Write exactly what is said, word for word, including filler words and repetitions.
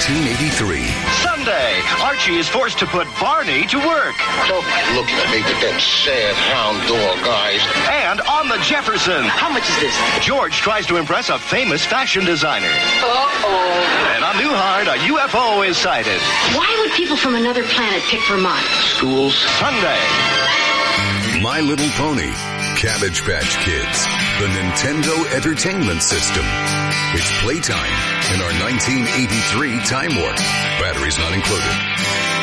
nineteen eighty-three. Sunday, Archie is forced to put Barney to work. Don't be looking at me with them sad hound dog eyes. And on the Jefferson, How much is this? George tries to impress a famous fashion designer. Uh-oh. And on Newhart, a U F O is sighted. Why would people from another planet pick Vermont? Schools. Sunday. My Little Pony, Cabbage Patch Kids, the Nintendo Entertainment System. It's playtime in our nineteen eighty-three Time Warp. Batteries not included.